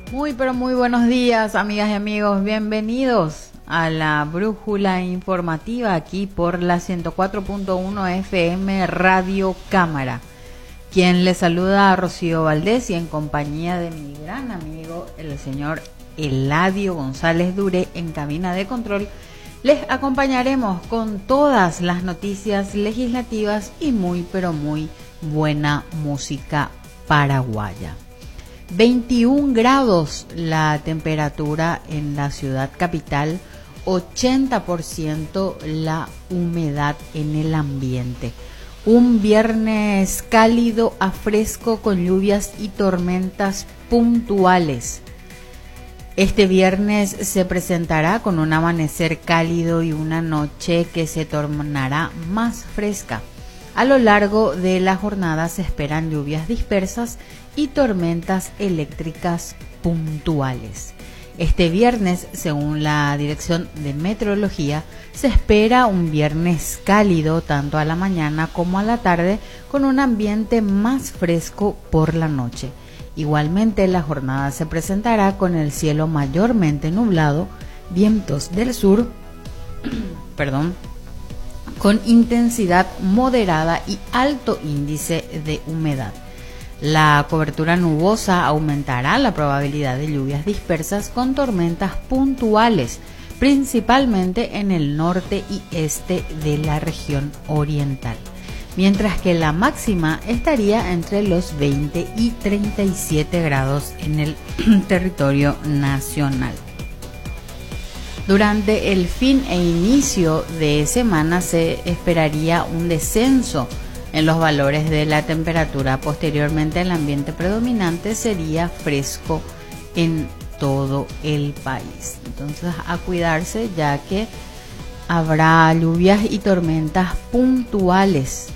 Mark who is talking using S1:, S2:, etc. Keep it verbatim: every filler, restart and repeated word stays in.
S1: Muy, pero muy buenos días, amigas y amigos. Bienvenidos a la brújula informativa aquí por la ciento cuatro punto uno F M Radio Cámara. Quien les saluda a Rocío Valdés y en compañía de mi gran amigo, el señor Eladio González Dure, en cabina de control, les acompañaremos con todas las noticias legislativas y muy, pero muy buena música paraguaya. veintiún grados la temperatura en la ciudad capital, ochenta por ciento la humedad en el ambiente. Un viernes cálido a fresco con lluvias y tormentas puntuales. Este viernes se presentará con un amanecer cálido y una noche que se tornará más fresca. A lo largo de la jornada se esperan lluvias dispersas y tormentas eléctricas puntuales. Este viernes, según la Dirección de Meteorología, se espera un viernes cálido tanto a la mañana como a la tarde, con un ambiente más fresco por la noche. Igualmente, la jornada se presentará con el cielo mayormente nublado, vientos del sur, perdón, con intensidad moderada y alto índice de humedad. La cobertura nubosa aumentará la probabilidad de lluvias dispersas con tormentas puntuales, principalmente en el norte y este de la región oriental, mientras que la máxima estaría entre los veinte y treinta y siete grados en el territorio nacional. Durante el fin e inicio de semana se esperaría un descenso en los valores de la temperatura. Posteriormente, el ambiente predominante sería fresco en todo el país. Entonces, a cuidarse, ya que habrá lluvias y tormentas puntuales